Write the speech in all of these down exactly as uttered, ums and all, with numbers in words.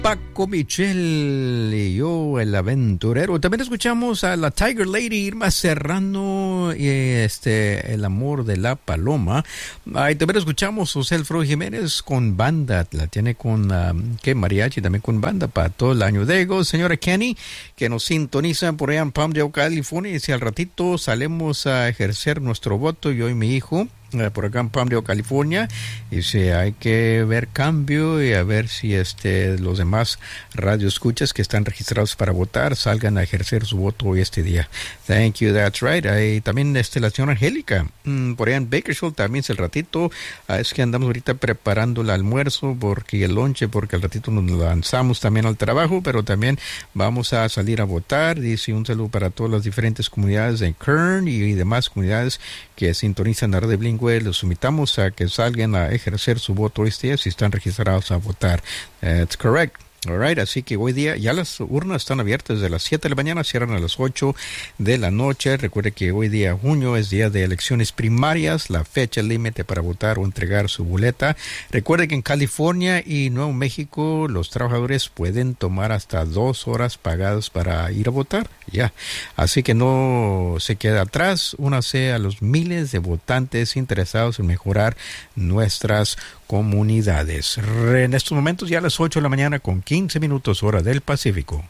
Paco Michel y yo, el aventurero. También escuchamos a la Tiger Lady, Irma Serrano y este, El amor de la paloma. Ahí también escuchamos a José Alfredo Jiménez con banda, la tiene con um, que mariachi, también con banda para todo el año. Diego, señora Kenny, que nos sintoniza por allá en Palmdale, California, y si al ratito salemos a ejercer nuestro voto, yo y mi hijo, por acá en Palmdale, California, y si hay que ver cambio y a ver si este los demás radioescuchas que están registrados para votar salgan a ejercer su voto hoy este día. Thank you, that's right. Hay también este, la señora Angélica, mm, por allá en Bakersfield, también es el ratito, ah, es que andamos ahorita preparando el almuerzo porque y el lonche, porque al ratito nos lanzamos también al trabajo, pero también vamos a salir a votar. Dice un saludo para todas las diferentes comunidades de Kern y, y demás comunidades que sintonizan la red de Bilingüe. Los invitamos a que salgan a ejercer su voto este día si están registrados a votar. That's correct. All right, así que hoy día ya las urnas están abiertas desde las siete de la mañana, cierran a las ocho de la noche. Recuerde que hoy día, junio, es día de elecciones primarias, la fecha límite para votar o entregar su boleta. Recuerde que en California y Nuevo México los trabajadores pueden tomar hasta dos horas pagadas para ir a votar. Ya, así que no se queda atrás. Únase a los miles de votantes interesados en mejorar nuestras comunidades. En estos momentos ya a las ocho de la mañana con quince minutos hora del Pacífico.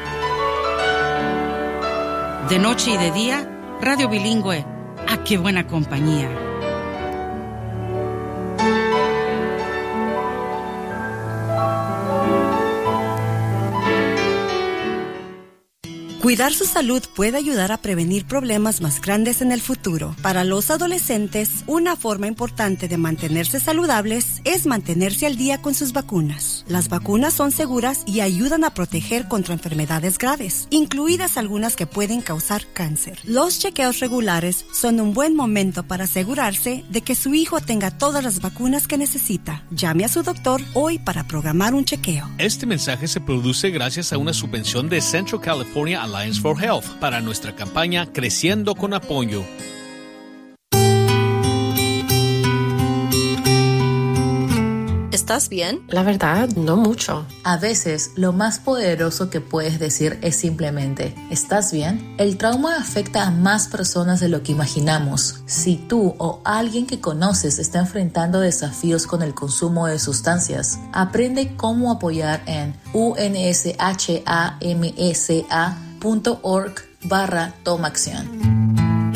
De noche y de día, Radio Bilingüe. ¡Ah, qué buena compañía! Cuidar su salud puede ayudar a prevenir problemas más grandes en el futuro. Para los adolescentes, una forma importante de mantenerse saludables es mantenerse al día con sus vacunas. Las vacunas son seguras y ayudan a proteger contra enfermedades graves, incluidas algunas que pueden causar cáncer. Los chequeos regulares son un buen momento para asegurarse de que su hijo tenga todas las vacunas que necesita. Llame a su doctor hoy para programar un chequeo. Este mensaje se produce gracias a una subvención de Central California Alliance for Health para nuestra campaña Creciendo con Apoyo. ¿Estás bien? La verdad, no mucho. A veces, lo más poderoso que puedes decir es simplemente, ¿estás bien? El trauma afecta a más personas de lo que imaginamos. Si tú o alguien que conoces está enfrentando desafíos con el consumo de sustancias, aprende cómo apoyar en unshamsa punto org barra toma acción.